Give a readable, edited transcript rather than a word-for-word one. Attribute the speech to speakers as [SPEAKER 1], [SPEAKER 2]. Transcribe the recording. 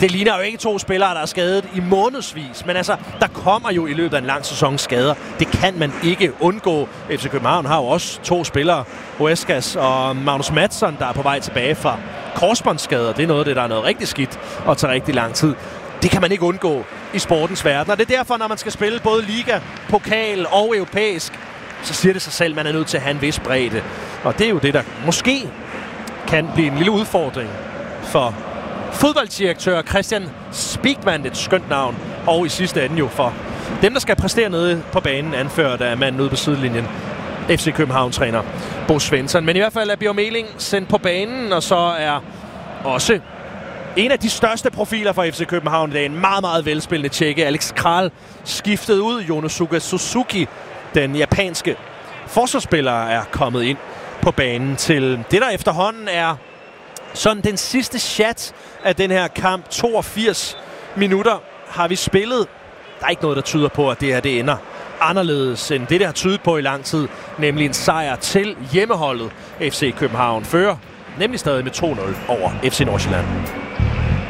[SPEAKER 1] Det ligner jo ikke 2 spillere, der er skadet i månedsvis, men altså, der kommer jo i løbet af en lang sæson skader. Det kan man ikke undgå. FC København har jo også 2 spillere, Huescas og Magnus Mattsson, der er på vej tilbage fra korsbåndsskader. Det er noget af det, der er noget rigtig skidt og tager rigtig lang tid. Det kan man ikke undgå i sportens verden, og det er derfor, når man skal spille både liga, pokal og europæisk, så siger det sig selv, at man er nødt til at have en vis bredde. Og det er jo det, der måske kan blive en lille udfordring for fodbolddirektør Christian Spigman, et skønt navn, og i sidste ende jo for dem, der skal præstere nede på banen, anført af manden ude på sidelinjen, FC København-træner Bo Svensson. Men i hvert fald er Bjørn Meling sendt på banen, og så er også en af de største profiler for FC København i dag, en meget, meget velspillende tjekke, Alex Kral, skiftet ud. Yonosuke Suzuki, den japanske forsvarsspiller, er kommet ind på banen til det, der efterhånden er sådan den sidste chat af den her kamp. 82 minutter har vi spillet. Der er ikke noget, der tyder på, at det her det ender anderledes end det, der har tydet på i lang tid, nemlig en sejr til hjemmeholdet. FC København fører nemlig stadig med 2-0 over FC Nordsjælland.